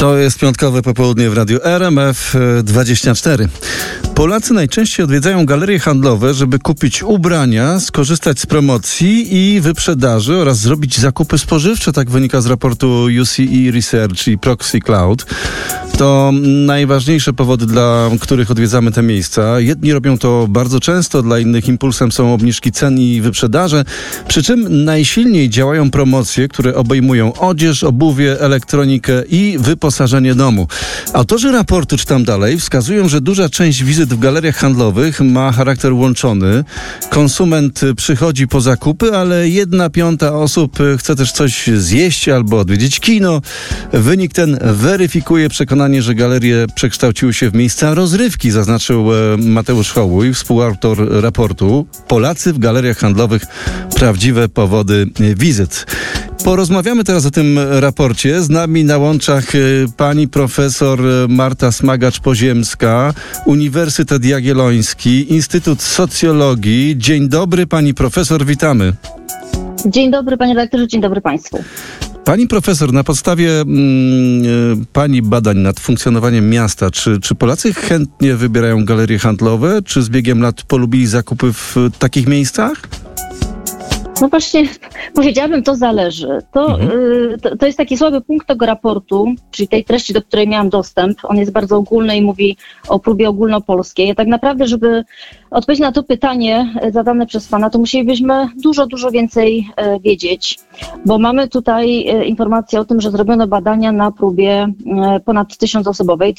To jest piątkowe popołudnie w Radiu RMF24. Polacy najczęściej odwiedzają galerie handlowe, żeby kupić ubrania, skorzystać z promocji i wyprzedaży oraz zrobić zakupy spożywcze. Tak wynika z raportu UCE Research i Proxy Cloud. To najważniejsze powody, dla których odwiedzamy te miejsca. Jedni robią to bardzo często, dla innych impulsem są obniżki cen i wyprzedaże. Przy czym najsilniej działają promocje, które obejmują odzież, obuwie, elektronikę i wyposażenie domu. Autorzy raportu, czytam dalej, wskazują, że duża część wizyt w galeriach handlowych ma charakter łączony. Konsument przychodzi po zakupy, ale 1/5 osób chce też coś zjeść albo odwiedzić kino. Wynik ten weryfikuje przekonanie, że galerie przekształciły się w miejsca rozrywki, zaznaczył Mateusz Hołuj, współautor raportu. Polacy w galeriach handlowych – prawdziwe powody wizyt. Porozmawiamy teraz o tym raporcie. Z nami na łączach pani profesor Marta Smagacz-Poziemska, Uniwersytet Jagielloński, Instytut Socjologii. Dzień dobry pani profesor, witamy. Dzień dobry panie redaktorze, dzień dobry państwu. Pani profesor, na podstawie pani badań nad funkcjonowaniem miasta, czy Polacy chętnie wybierają galerie handlowe, czy z biegiem lat polubili zakupy w takich miejscach? No właśnie, powiedziałabym, to zależy. To jest taki słaby punkt tego raportu, czyli tej treści, do której miałam dostęp. On jest bardzo ogólny i mówi o próbie ogólnopolskiej. Tak naprawdę, żeby odpowiedzieć na to pytanie zadane przez pana, to musielibyśmy dużo więcej wiedzieć, bo mamy tutaj informację o tym, że zrobiono badania na próbie ponad 1000-osobowej,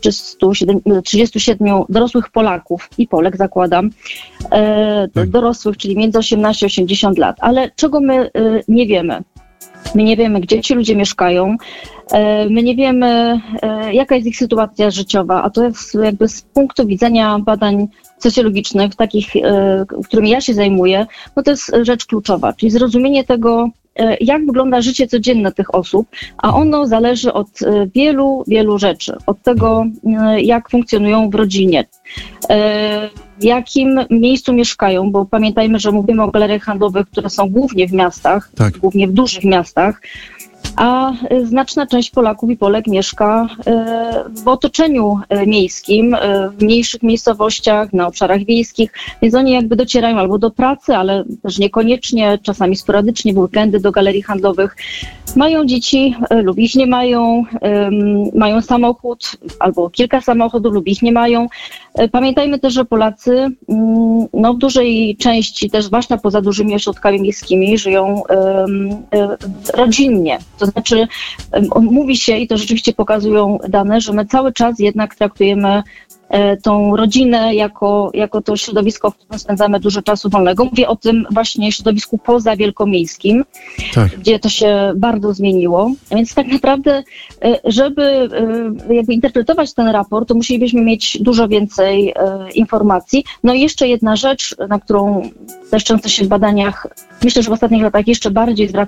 1337 dorosłych Polaków i Polek, zakładam, dorosłych, czyli między 18 a 80 lat. Ale czego my nie wiemy? My nie wiemy, gdzie ci ludzie mieszkają, my nie wiemy, jaka jest ich sytuacja życiowa, a to jest jakby z punktu widzenia badań socjologicznych, takich, którymi ja się zajmuję, no to jest rzecz kluczowa, czyli zrozumienie tego, jak wygląda życie codzienne tych osób, a ono zależy od wielu rzeczy. Od tego, jak funkcjonują w rodzinie, w jakim miejscu mieszkają, bo pamiętajmy, że mówimy o galeriach handlowych, które są głównie w miastach, tak, głównie w dużych miastach, a znaczna część Polaków i Polek mieszka w otoczeniu miejskim, w mniejszych miejscowościach, na obszarach wiejskich, więc oni jakby docierają albo do pracy, ale też niekoniecznie, czasami sporadycznie, w weekendy do galerii handlowych. Mają dzieci lub ich nie mają, mają samochód albo kilka samochodów lub ich nie mają. Pamiętajmy też, że Polacy no, w dużej części, też zwłaszcza poza dużymi ośrodkami miejskimi, żyją rodzinnie. To znaczy mówi się, i to rzeczywiście pokazują dane, że my cały czas jednak traktujemy tą rodzinę jako to środowisko, w którym spędzamy dużo czasu wolnego. Mówię o tym właśnie środowisku pozawielkomiejskim, tak, gdzie to się bardzo zmieniło. Więc tak naprawdę, żeby jakby interpretować ten raport, to musielibyśmy mieć dużo więcej informacji. No i jeszcze jedna rzecz, na którą też często się w badaniach, myślę, że w ostatnich latach jeszcze bardziej zwraca